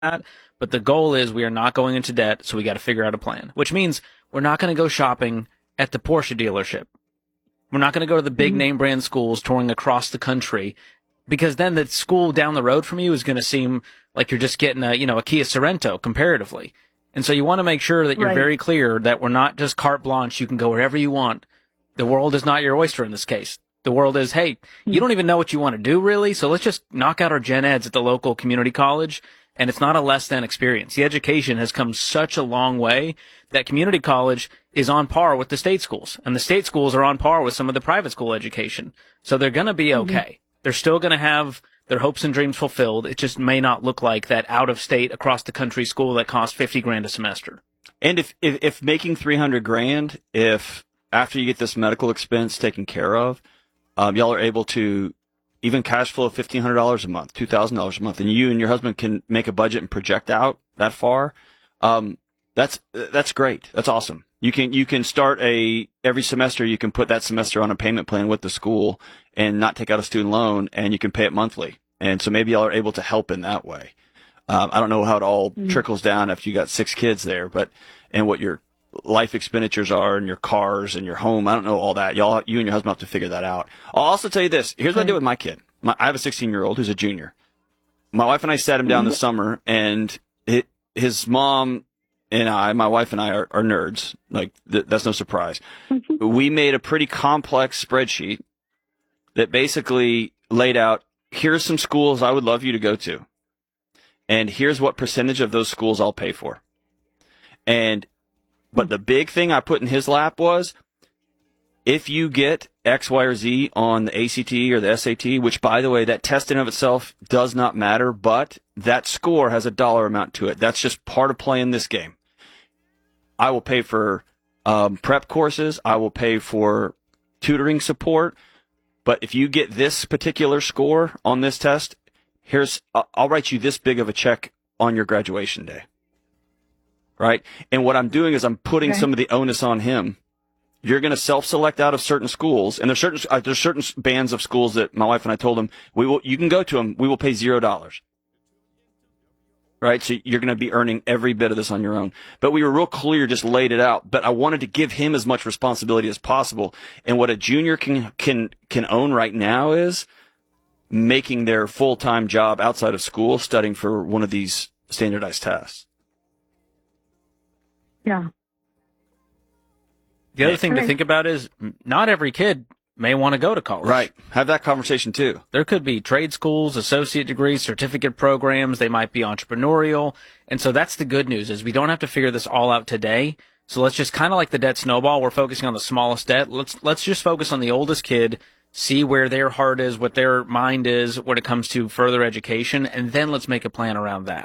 that. But the goal is we are not going into debt, so we got to figure out a plan, which means we're not going to go shopping at the Porsche dealership. We're not going to go to the big name brand schools touring across the country, because then the school down the road from you is going to seem like you're just getting a Kia Sorento comparatively. And so you want to make sure that you're very clear that we're not just carte blanche. You can go wherever you want. The world is not your oyster in this case. The world is, hey, you don't even know what you want to do really, so let's just knock out our gen eds at the local community college, and it's not a less than experience. The education has come such a long way that community college is on par with the state schools, and the state schools are on par with some of the private school education. So they're going to be okay. They're still going to have their hopes and dreams fulfilled. It just may not look like that out-of-state, across-the-country school that costs $50,000 a semester. And if making $300,000, if after you get this medical expense taken care of, y'all are able to even cash flow $1,500 a month, $2,000 a month, and you and your husband can make a budget and project out that far. That's great. That's awesome. You can start every semester. You can put that semester on a payment plan with the school and not take out a student loan, and you can pay it monthly. And so maybe y'all are able to help in that way. I don't know how it all trickles down after you got 6 kids there, and what your life expenditures are and your cars and your home. I don't know all that. You and your husband have to figure that out. I'll also tell you this. Here's what I did with my kid. I have a 16-year-old who's a junior. My wife and I sat him down this summer, and his mom and my wife and I are nerds. Like, that's no surprise. We made a pretty complex spreadsheet that basically laid out, here's some schools I would love you to go to, and here's what percentage of those schools I'll pay for. But the big thing I put in his lap was, if you get X, Y, or Z on the ACT or the SAT, which, by the way, that test in of itself does not matter, but that score has a dollar amount to it. That's just part of playing this game. I will pay for prep courses. I will pay for tutoring support. But if you get this particular score on this test, I'll write you this big of a check on your graduation day. Right? And what I'm doing is I'm putting some of the onus on him. You're going to self-select out of certain schools, and there's certain bands of schools that my wife and I told him, you can go to them, we will pay $0. Right? So you're going to be earning every bit of this on your own. But we were real clear, just laid it out. But I wanted to give him as much responsibility as possible. And what a junior can own right now is making their full-time job outside of school, studying for one of these standardized tests. Yeah. The other thing to think about is not every kid may want to go to college. Right. Have that conversation too. There could be trade schools, associate degrees, certificate programs. They might be entrepreneurial. And so that's the good news, is we don't have to figure this all out today. So let's just kind of like the debt snowball. We're focusing on the smallest debt. Let's just focus on the oldest kid, see where their heart is, what their mind is when it comes to further education. And then let's make a plan around that.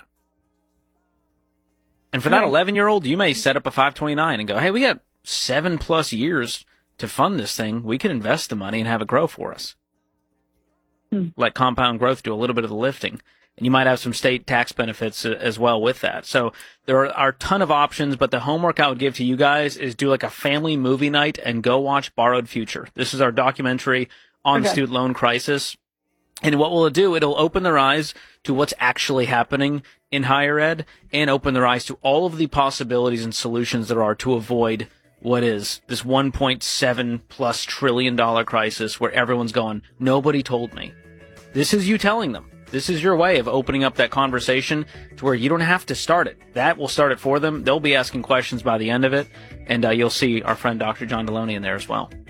And for that 11-year-old, you may set up a 529 and go, hey, we got 7+ years to fund this thing. We can invest the money and have it grow for us. Let compound growth do a little bit of the lifting. And you might have some state tax benefits as well with that. So there are a ton of options, but the homework I would give to you guys is do like a family movie night and go watch Borrowed Future. This is our documentary on the student loan crisis. And what will it do? It'll open their eyes to what's actually happening in higher ed and open their eyes to all of the possibilities and solutions there are to avoid what is this $1.7+ trillion crisis where everyone's going, nobody told me. This is you telling them. This is your way of opening up that conversation to where you don't have to start it. That will start it for them. They'll be asking questions by the end of it. And you'll see our friend Dr. John Deloney in there as well.